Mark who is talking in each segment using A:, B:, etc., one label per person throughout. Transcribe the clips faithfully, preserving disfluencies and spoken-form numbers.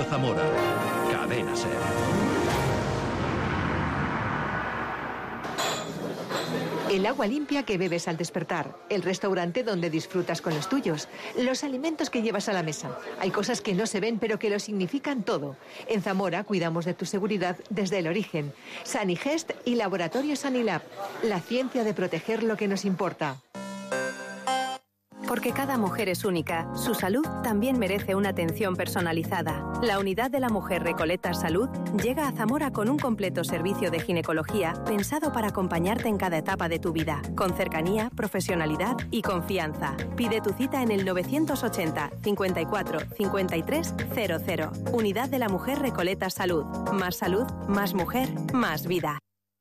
A: Zamora. Cadena SER.
B: El agua limpia que bebes al despertar, el restaurante donde disfrutas con los tuyos, los alimentos que llevas a la mesa. Hay cosas que no se ven pero que lo significan todo. En Zamora cuidamos de tu seguridad desde el origen. Sanigest y Laboratorio Sanilab, la ciencia de proteger lo que nos importa.
C: Porque cada mujer es única, su salud también merece una atención personalizada. La Unidad de la Mujer Recoletas Salud llega a Zamora con un completo servicio de ginecología pensado para acompañarte en cada etapa de tu vida, con cercanía, profesionalidad y confianza. Pide tu cita en el novecientos ochenta, cincuenta y cuatro, cincuenta y tres, cero cero. Unidad de la Mujer Recoletas Salud. Más salud, más mujer, más vida.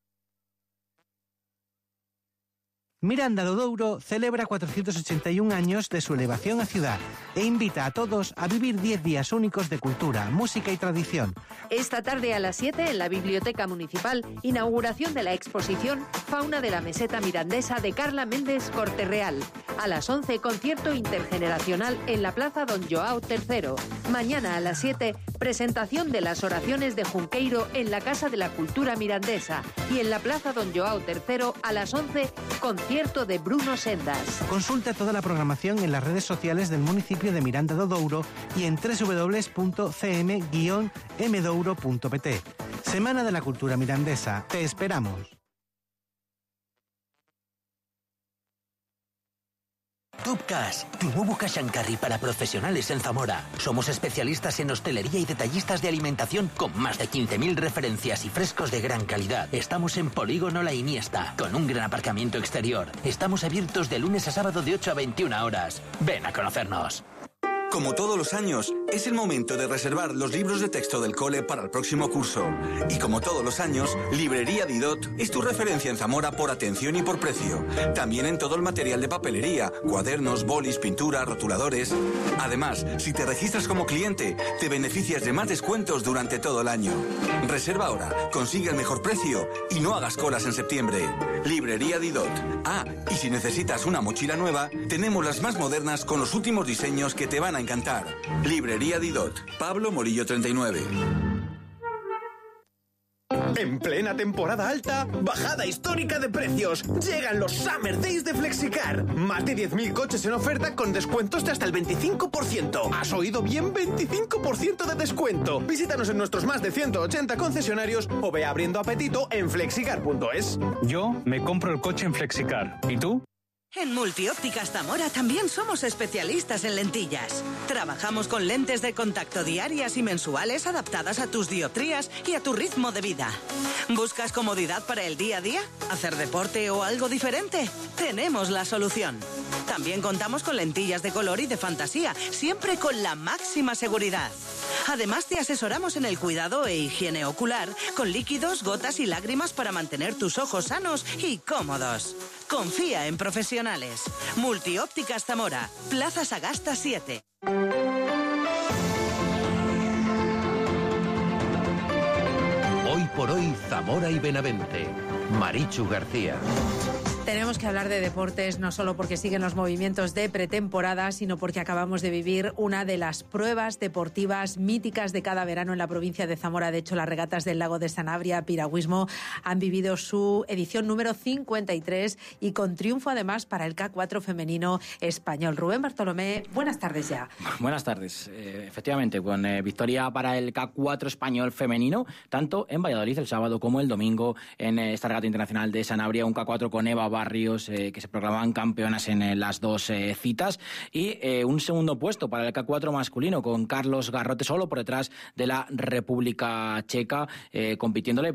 D: Miranda do Douro celebra cuatrocientos ochenta y un años de su elevación a ciudad e invita a todos a vivir diez días únicos de cultura, música y tradición.
E: Esta tarde a las siete en la Biblioteca Municipal, inauguración de la exposición Fauna de la Meseta Mirandesa de Carla Méndez Cortereal. A las once, concierto intergeneracional en la Plaza Don Joao tercero. Mañana a las siete, presentación de las oraciones de Junqueiro en la Casa de la Cultura Mirandesa. Y en la Plaza Don Joao tercero a las once, concierto de Bruno Sendas.
D: Consulta toda la programación en las redes sociales del municipio de Miranda do Douro y en doble u doble u doble u punto c m guion m douro punto p t. Semana de la Cultura Mirandesa. Te esperamos.
F: Top Cash, tu nuevo cash and carry para profesionales en Zamora. Somos especialistas en hostelería y detallistas de alimentación con más de quince mil referencias y frescos de gran calidad. Estamos en Polígono La Iniesta, con un gran aparcamiento exterior. Estamos abiertos de lunes a sábado de ocho a veintiuna horas. Ven a conocernos.
G: Como todos los años, es el momento de reservar los libros de texto del cole para el próximo curso. Y como todos los años, Librería Didot es tu referencia en Zamora por atención y por precio. También en todo el material de papelería, cuadernos, bolis, pintura, rotuladores. Además, si te registras como cliente, te beneficias de más descuentos durante todo el año. Reserva ahora, consigue el mejor precio y no hagas colas en septiembre. Librería Didot. Ah, y si necesitas una mochila nueva, tenemos las más modernas con los últimos diseños que te van a encantar. Librería Didot. Pablo Morillo treinta y nueve.
H: En plena temporada alta, bajada histórica de precios. Llegan los Summer Days de Flexicar. Más de diez mil coches en oferta con descuentos de hasta el veinticinco por ciento. ¿Has oído bien? veinticinco por ciento de descuento. Visítanos en nuestros más de ciento ochenta concesionarios o ve abriendo apetito en flexicar punto es.
I: Yo me compro el coche en Flexicar. ¿Y tú?
J: En Multiópticas Zamora también somos especialistas en lentillas. Trabajamos con lentes de contacto diarias y mensuales adaptadas a tus dioptrías y a tu ritmo de vida. ¿Buscas comodidad para el día a día? ¿Hacer deporte o algo diferente? Tenemos la solución. También contamos con lentillas de color y de fantasía, siempre con la máxima seguridad. Además, te asesoramos en el cuidado e higiene ocular con líquidos, gotas y lágrimas para mantener tus ojos sanos y cómodos. Confía en profesionales. Multiópticas Zamora, Plaza Sagasta siete.
A: Hoy por hoy, Zamora y Benavente. Marichu García.
K: Tenemos que hablar de deportes no solo porque siguen los movimientos de pretemporada, sino porque acabamos de vivir una de las pruebas deportivas míticas de cada verano en la provincia de Zamora. De hecho, las regatas del Lago de Sanabria, piragüismo, han vivido su edición número cincuenta y tres y con triunfo además para el K cuatro femenino español. Rubén Bartolomé, buenas tardes ya.
L: Buenas tardes. Eh, efectivamente, con eh, victoria para el K cuatro español femenino, tanto en Valladolid el sábado como el domingo en eh, esta regata internacional de Sanabria, un K cuatro con Eva Barrios, eh, que se proclamaban campeonas en eh, las dos eh, citas, y eh, un segundo puesto para el K cuatro masculino con Carlos Garrote solo por detrás de la República Checa, eh, compitiéndole